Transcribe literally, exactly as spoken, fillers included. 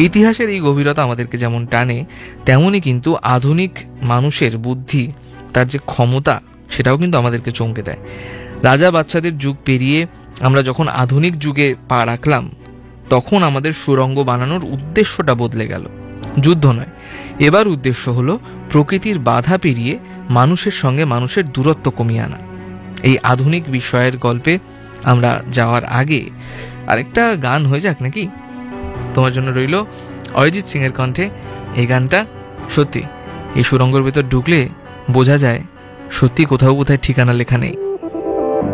ইতিহাসের এই গভীরতা আমাদেরকে যেমন টানে, তেমনই কিন্তু আধুনিক মানুষের বুদ্ধি, তার যে ক্ষমতা, সেটাও কিন্তু আমাদেরকে চমকে দেয়। রাজা বাচ্চাদের যুগ পেরিয়ে আমরা যখন আধুনিক যুগে পা রাখলাম, তখন আমাদের সুড়ঙ্গ বানানোর উদ্দেশ্যটা বদলে গেল। যুদ্ধ নয়, এবার উদ্দেশ্য হলো প্রকৃতির বাধা পেরিয়ে মানুষের সঙ্গে মানুষের দূরত্ব কমিয়ে আনা। এই আধুনিক বিষয়ের গল্পে আমরা যাওয়ার আগে আরেকটা গান হয়ে যাক নাকি? তোমার জন্য রইল অরিজিৎ সিং এর কণ্ঠে এই গানটা। সত্যি এই সুড়ঙ্গের ভেতর ঢুকলে বোঝা যায় সত্যি কোথাও কোথায় ঠিকানা লেখা নেই।